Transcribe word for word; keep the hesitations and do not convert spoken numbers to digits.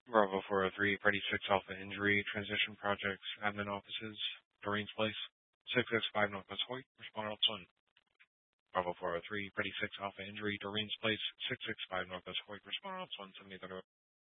Bravo four oh three, Freddy six Alpha Injury, Transition Projects, Admin Offices, Doreen's Place, six six five Northwest Hoyt, respond out one. Bravo four oh three, Freddy six Alpha Injury, Doreen's Place, six six five Northwest Hoyt, respond out one, send me the